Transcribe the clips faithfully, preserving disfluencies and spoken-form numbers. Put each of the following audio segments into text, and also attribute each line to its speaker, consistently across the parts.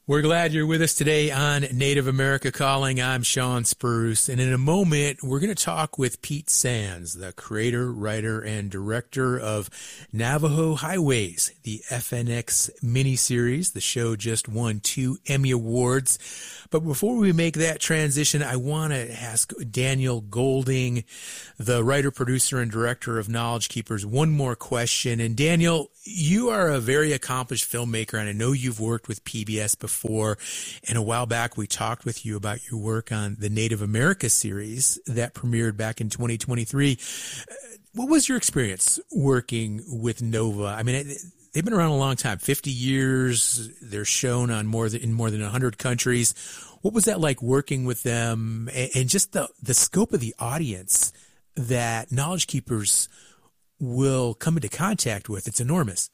Speaker 1: We're glad you're with us today on Native America Calling. I'm Sean Spruce, and in a moment, we're going to talk with Pete Sands, the creator, writer, and director of Navajo Highways, the F N X miniseries. The show just won two Emmy Awards. But before we make that transition, I want to ask Daniel Golding, the writer, producer, and director of Knowledge Keepers, one more question. And Daniel, you are a very accomplished filmmaker, and I know you've worked with P B S before. And a while back, we talked with you about your work on the Native America series that premiered back in twenty twenty-three. What was your experience working with Nova? I mean, they've been around a long time, fifty years. They're shown on more than, in more than one hundred countries. What was that like working with them, and just the, the scope of the audience that Knowledge Keepers will come into contact with? It's enormous.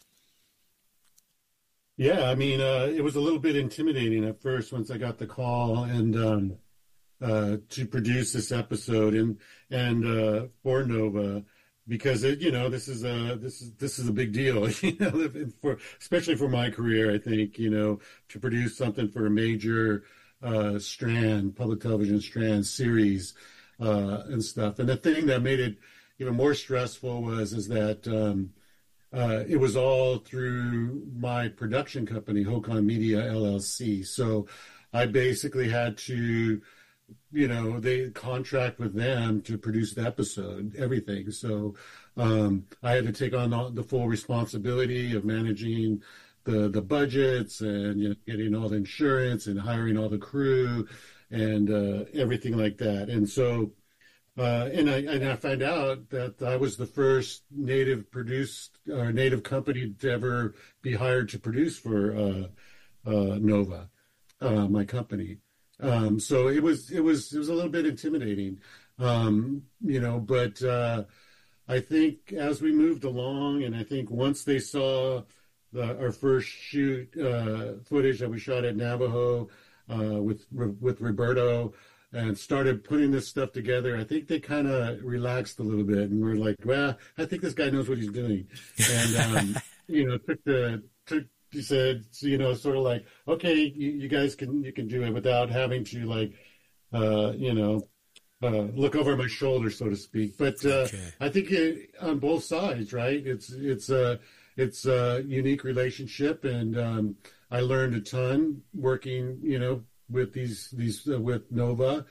Speaker 2: Yeah, I mean, uh, it was a little bit intimidating at first once I got the call and um, uh, to produce this episode and and uh, for Nova, because it, you know, this is a this is this is a big deal, you know, for especially for my career. I think, you know, to produce something for a major uh, strand, public television strand series uh, and stuff. And the thing that made it even more stressful was is that. Um, Uh, it was all through my production company, Hocon Media L L C. So I basically had to, you know, they contract with them to produce the episode, everything. So um, I had to take on all, the full responsibility of managing the the budgets and, you know, getting all the insurance and hiring all the crew and uh, everything like that. And so. Uh, and I and I found out that I was the first native produced or native company to ever be hired to produce for uh, uh, Nova, uh, my company. Um, so it was it was it was a little bit intimidating, um, you know. But uh, I think as we moved along, and I think once they saw the, our first shoot uh, footage that we shot at Navajo uh, with with Roberto. And started putting this stuff together, I think they kind of relaxed a little bit and were like, well, I think this guy knows what he's doing. And, um, you know, took the, took, he said, you know, sort of like, okay, you, you guys can, you can do it without having to like, uh, you know, uh, look over my shoulder, so to speak. But uh, okay. I think it, on both sides, right? It's, it's a, it's a unique relationship. And um, I learned a ton working, you know, with these these uh, with Nova,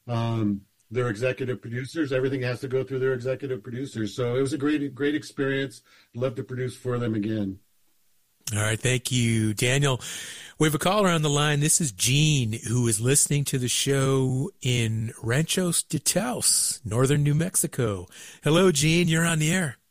Speaker 2: um, their executive producers. Everything has to go through their executive producers. So it was a great great experience. Love to produce for them again.
Speaker 1: All right, thank you, Daniel. We have a caller on the line. This is Gene, who is listening to the show in Ranchos de Taos, northern New Mexico. Hello, Gene. You're on the air.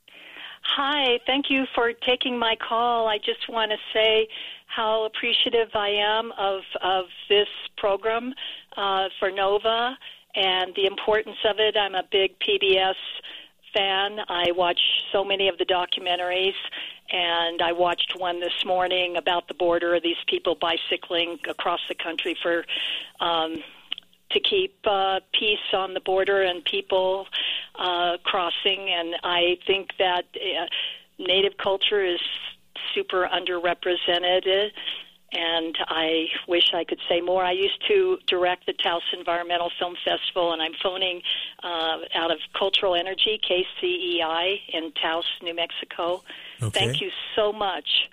Speaker 3: Hi, thank you for taking my call. I just want to say how appreciative I am of, of this program uh, for Nova and the importance of it. I'm a big P B S fan. I watch so many of the documentaries, and I watched one this morning about the border, these people bicycling across the country for um, to keep uh, peace on the border and people uh, crossing. And I think that uh, Native culture is super underrepresented, and I wish I could say more. I used to direct the Taos Environmental Film Festival, and I'm phoning uh, out of Cultural Energy, K C E I, in Taos, New Mexico. Okay. Thank you so much.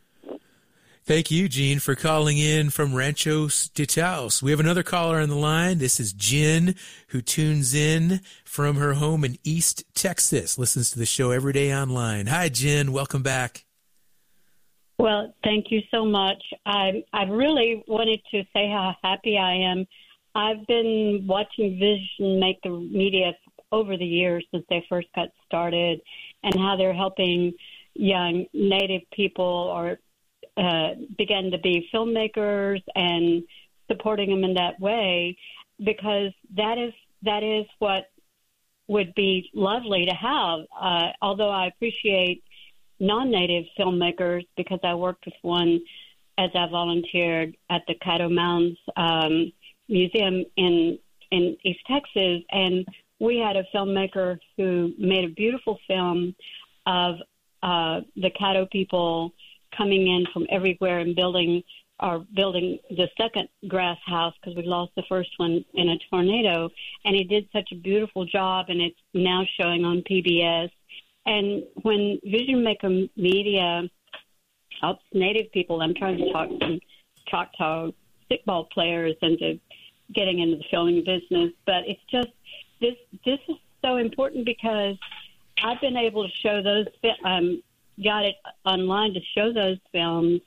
Speaker 1: Thank you, Gene, for calling in from Ranchos de Taos. We have another caller on the line. This is Jen, who tunes in from her home in East Texas, listens to the show every day online. Hi, Jen. Welcome back.
Speaker 4: Well, thank you so much. I I really wanted to say how happy I am. I've been watching Vision Make the Media over the years since they first got started, and how they're helping young Native people or uh, begin to be filmmakers and supporting them in that way, because that is that is what would be lovely to have. Uh, although I appreciate non-Native filmmakers, because I worked with one as I volunteered at the Caddo Mounds um, Museum in in East Texas, and we had a filmmaker who made a beautiful film of uh, the Caddo people coming in from everywhere and building are building the second grass house because we lost the first one in a tornado. And he did such a beautiful job, and it's now showing on P B S. And when Vision Maker Media helps Native people, I'm trying to talk some Choctaw stickball players into getting into the filming business. But it's just, this this is so important because I've been able to show those, um, got it online to show those films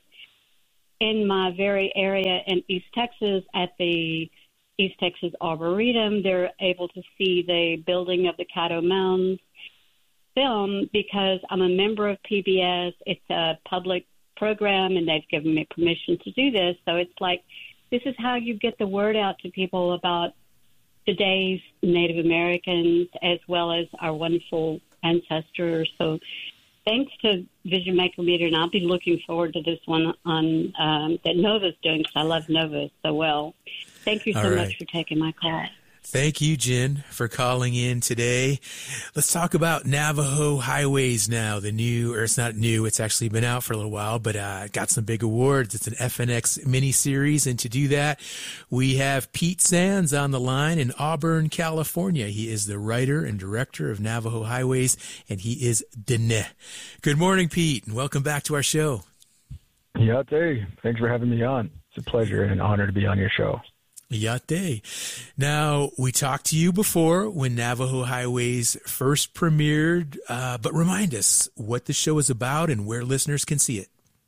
Speaker 4: in my very area in East Texas at the East Texas Arboretum. They're able to see the building of the Caddo Mounds film because I'm a member of P B S. It's a public program, and they've given me permission to do this. So it's like, this is how you get the word out to people about today's Native Americans as well as our wonderful ancestors. So thanks to Vision Maker Media, and I'll be looking forward to this one on um, that Nova's doing because I love Nova so well. Thank you so
Speaker 1: All right.
Speaker 4: much for taking my call.
Speaker 1: Thank you, Jen, for calling in today. Let's talk about Navajo Highways now. The new, or it's not new, it's actually been out for a little while, but uh, got some big awards. It's an F N X miniseries, and to do that, we have Pete Sands on the line in Auburn, California. He is the writer and director of Navajo Highways, and he is Dene. Good morning, Pete, and welcome back to our show.
Speaker 5: Yeah, hey, thanks for having me on. It's a pleasure and an honor to be on your show.
Speaker 1: Yate. Now, we talked to you before when Navajo Highways first premiered, uh, but remind us what the show is about and where listeners can see it.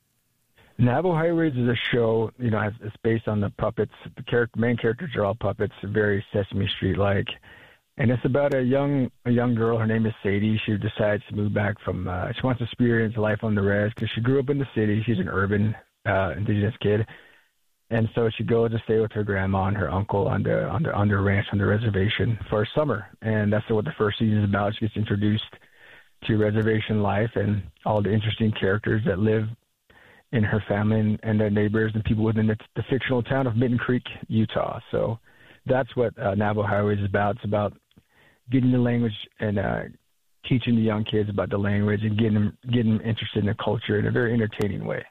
Speaker 5: Navajo Highways is a show, you know, it's based on the puppets. The character, main characters are all puppets, very Sesame Street-like. And it's about a young a young girl. Her name is Sadie. She decides to move back from, uh, she wants to experience life on the res because she grew up in the city. She's an urban uh, indigenous kid. And so she goes to stay with her grandma and her uncle on the on the on the ranch on the reservation for summer, and that's what the first season is about. She gets introduced to reservation life and all the interesting characters that live in her family and, and their neighbors and people within the, the fictional town of Mitten Creek, Utah. So that's what uh, Navajo Highways is about. It's about getting the language and uh, teaching the young kids about the language and getting them getting them interested in the culture in a very entertaining way.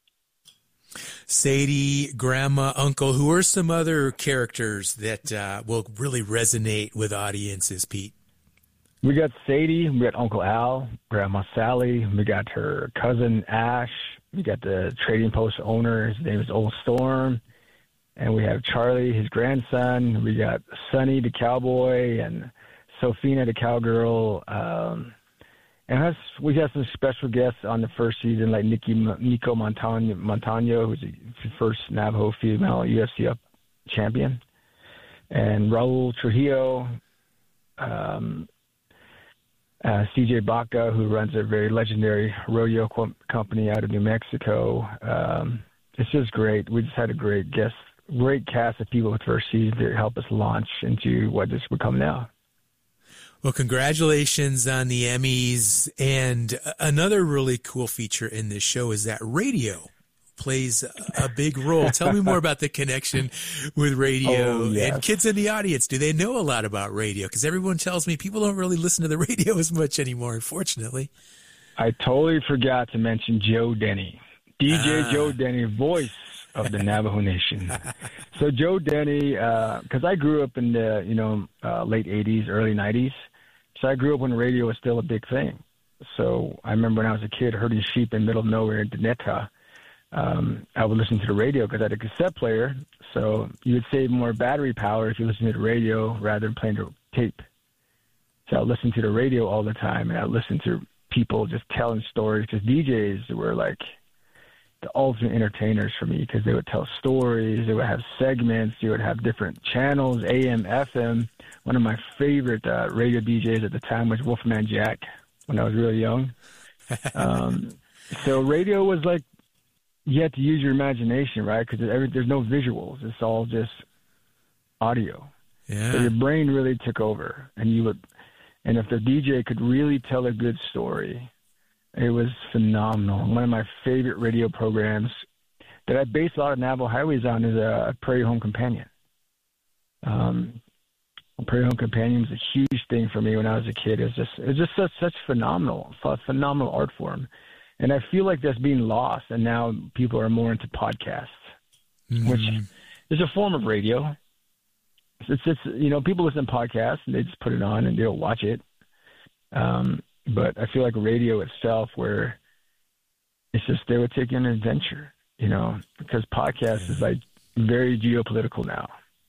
Speaker 1: Sadie, Grandma, Uncle, who are some other characters that uh, will really resonate with audiences, Pete?
Speaker 5: We got Sadie, we got Uncle Al, Grandma Sally, we got her cousin Ash, we got the trading post owner, his name is Old Storm, and we have Charlie, his grandson, we got Sonny, the cowboy, and Sophina, the cowgirl. Um, And has, we got some special guests on the first season, like Nikki, Nico Montano, Montano, who's the first Navajo female U F C up champion, and Raul Trujillo, um, uh, C J Baca, who runs a very legendary rodeo co- company out of New Mexico. Um, it's just great. We just had a great guest, great cast of people with first season to help us launch into what this would become now.
Speaker 1: Well, congratulations on the Emmys. And another really cool feature in this show is that radio plays a big role. Tell me more about the connection with radio.
Speaker 5: Oh, yes.
Speaker 1: And kids in the audience, do they know a lot about radio? Because everyone tells me people don't really listen to the radio as much anymore, unfortunately.
Speaker 5: I totally forgot to mention Joe Denny, D J
Speaker 1: Ah.
Speaker 5: Joe Denny, voice of the Navajo Nation. So Joe Denny, because uh, I grew up in the you know uh, late eighties, early nineties. So I grew up when radio was still a big thing. So I remember when I was a kid herding sheep in the middle of nowhere in Deneta, um, I would listen to the radio because I had a cassette player. So you would save more battery power if you listen to the radio rather than playing the tape. So I would listen to the radio all the time, and I would listen to people just telling stories because D Js were like the ultimate entertainers for me because they would tell stories, they would have segments, you would have different channels, A M, F M. One of my favorite uh, radio D Js at the time was Wolfman Jack when I was really young. Um, so radio was like, you had to use your imagination, right? Because there's no visuals. It's all just audio.
Speaker 1: Yeah.
Speaker 5: So your brain really took over. And you would, and if the D J could really tell a good story, it was phenomenal. One of my favorite radio programs that I base a lot of Navajo Highways on is a Prairie Home Companion. Um, Prairie Home Companion was a huge thing for me when I was a kid. It was just, it was just such, such phenomenal, phenomenal art form. And I feel like that's being lost, and now people are more into podcasts. mm-hmm. which is a form of radio. It's just, you know, people listen to podcasts and they just put it on and they don't watch it. Um, but I feel like radio itself, where it's just, they would take you on an adventure, you know, because podcast yeah. is like very geopolitical now.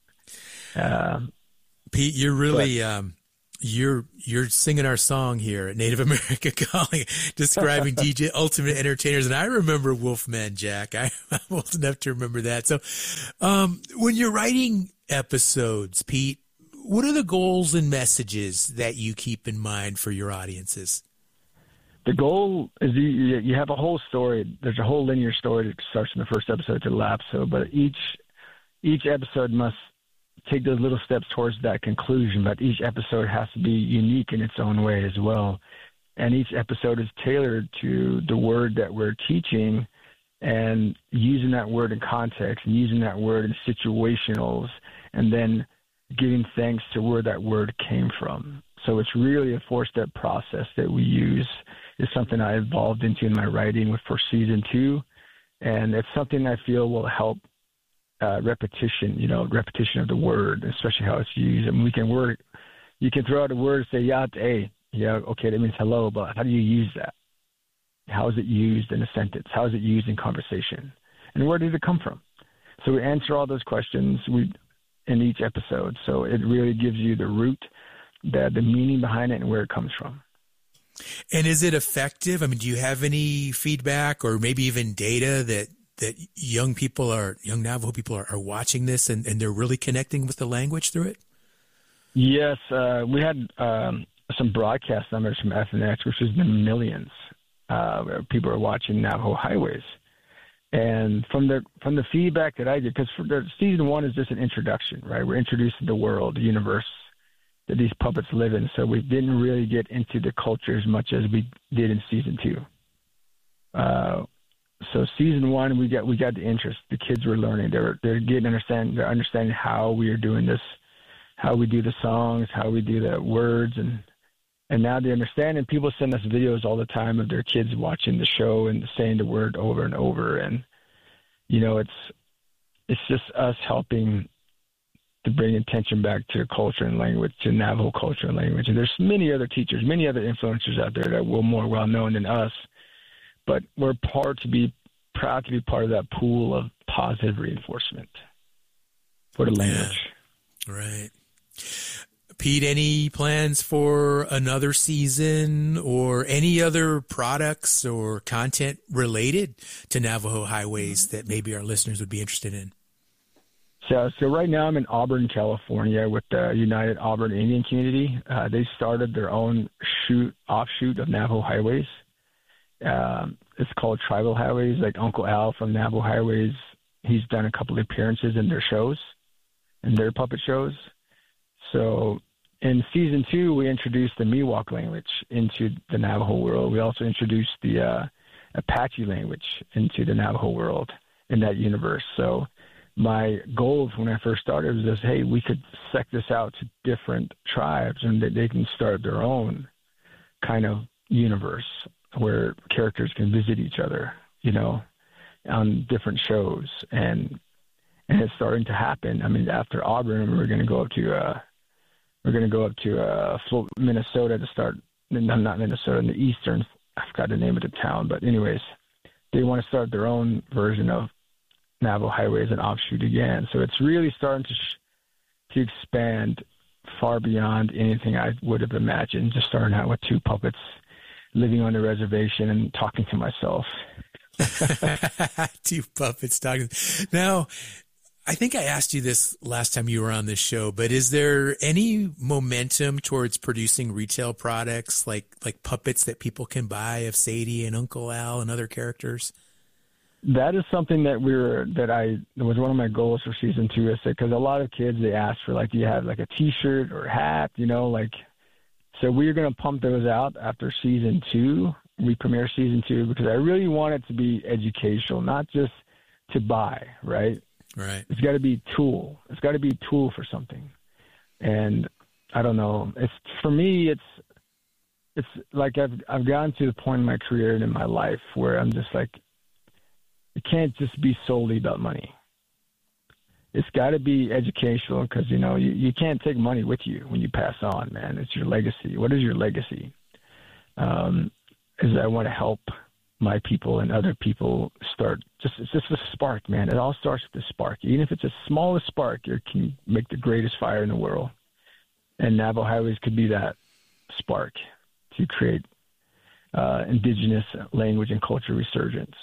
Speaker 5: Um,
Speaker 1: Pete, you're really, but, um, you're, you're singing our song here at Native America Calling, describing D J Ultimate Entertainers. And I remember Wolfman Jack. I, I'm old enough to remember that. So, um, when you're writing episodes, Pete, what are the goals and messages that you keep in mind for your audiences?
Speaker 5: The goal is you, you have a whole story. There's a whole linear story that starts in the first episode to the last. So, but each, each episode must take those little steps towards that conclusion, but each episode has to be unique in its own way as well. And each episode is tailored to the word that we're teaching and using that word in context and using that word in situationals and then giving thanks to where that word came from. So it's really a four-step process that we use. It's something I evolved into in my writing with for season two. And it's something I feel will help Uh, repetition, you know, repetition of the word, especially how it's used. I mean, we can word, you can throw out a word, say yat a, yeah, okay, that means hello, but how do you use that? How is it used in a sentence? How is it used in conversation? And where did it come from? So we answer all those questions we in each episode. So it really gives you the root, the the meaning behind it, and where it comes from.
Speaker 1: And is it effective? I mean, do you have any feedback or maybe even data that that young people are, young Navajo people are, are watching this and, and they're really connecting with the language through it?
Speaker 5: Yes. Uh, we had um, some broadcast numbers from F N X, which has been millions. Uh, where people are watching Navajo Highways. And from the from the feedback that I did, because for the season one is just an introduction, right? We're introduced to the world, the universe that these puppets live in. So we didn't really get into the culture as much as we did in season two. Uh, So season one, we got we got the interest. The kids were learning. They're they're getting understand. They're understanding how we are doing this, how we do the songs, how we do the words, and and now they understand. And people send us videos all the time of their kids watching the show and saying the word over and over. And you know, it's it's just us helping to bring attention back to culture and language, to Navajo culture and language. And there's many other teachers, many other influencers out there that were more well known than us. But we're part to be proud to be part of that pool of positive reinforcement for the language.
Speaker 1: Yeah. Right. Pete, any plans for another season or any other products or content related to Navajo Highways that maybe our listeners would be interested in?
Speaker 5: So, so right now I'm in Auburn, California with the United Auburn Indian Community. Uh, they started their own shoot offshoot of Navajo Highways. Um, it's called Tribal Highways. Like Uncle Al from Navajo Highways, he's done a couple of appearances in their shows, in their puppet shows. So in season two, we introduced the Miwok language into the Navajo world. We also introduced the uh, Apache language into the Navajo world in that universe. So my goals when I first started was just, hey, we could sec this out to different tribes and that they can start their own kind of universe where characters can visit each other, you know, on different shows. And and it's starting to happen. I mean, after Auburn, we're going to go up to, uh, we're going to go up to uh, Minnesota to start, no, not Minnesota, in the eastern, I forgot the name of the town. But anyways, they want to start their own version of Navajo Highways and offshoot again. So it's really starting to, sh- to expand far beyond anything I would have imagined, just starting out with two puppets living on the reservation and talking to myself.
Speaker 1: Two puppets talking. Now, I think I asked you this last time you were on this show, but is there any momentum towards producing retail products like, like puppets that people can buy of Sadie and Uncle Al and other characters?
Speaker 5: That is something that we were, that I, that was one of my goals for season two, is because a lot of kids, they ask for like, do you have like a t-shirt or a hat, you know, like, so we're going to pump those out after season two. We premiere season two because I really want it to be educational, not just to buy, right?
Speaker 1: Right.
Speaker 5: It's got to be a tool. It's got to be a tool for something. And I don't know. It's for me, it's it's like I've I've gotten to the point in my career and in my life where I'm just like, it can't just be solely about money. it's got to be educational because, you know, you, you can't take money with you when you pass on, man. It's your legacy. What is your legacy? Um, is I want to help my people and other people start. Just It's just a spark, man. It all starts with a spark. Even if it's the smallest spark, it can make the greatest fire in the world. And Navajo Highways could be that spark to create uh, indigenous language and culture resurgence.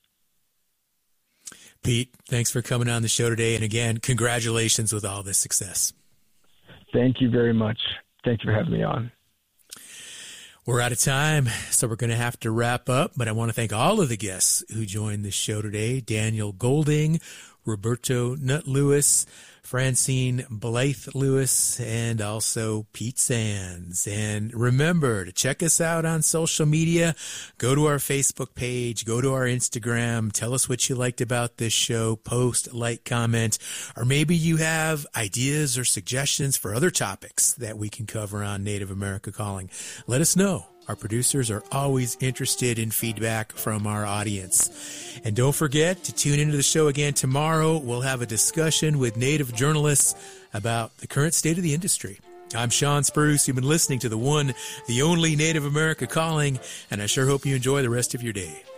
Speaker 1: Pete, thanks for coming on the show today. And again, congratulations with all this success.
Speaker 5: Thank you very much. Thank you for having me on.
Speaker 1: We're out of time, so we're going to have to wrap up. But I want to thank all of the guests who joined the show today. Daniel Golding, Roberto Nutt Lewis, Francine Blythe Lewis, and also Pete Sands. And remember to check us out on social media. Go to our Facebook page, go to our Instagram, tell us what you liked about this show, post, like, comment, or maybe you have ideas or suggestions for other topics that we can cover on Native America Calling. Let us know. Our producers are always interested in feedback from our audience. And don't forget to tune into the show again tomorrow. We'll have a discussion with Native journalists about the current state of the industry. I'm Sean Spruce. You've been listening to the one, the only Native America Calling, and I sure hope you enjoy the rest of your day.